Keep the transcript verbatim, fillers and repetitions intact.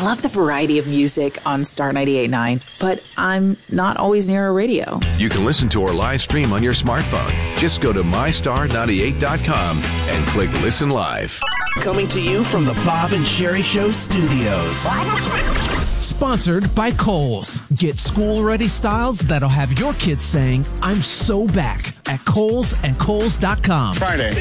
I love the variety of music on Star ninety-eight point nine, but I'm not always near a radio. You can listen to our live stream on your smartphone. Just go to my star ninety-eight dot com and click Listen Live. Coming to you from the Bob and Sherry Show studios. Sponsored by Kohl's. Get school-ready styles that'll have your kids saying, I'm so back at Kohl's and Kohl's dot com. Friday.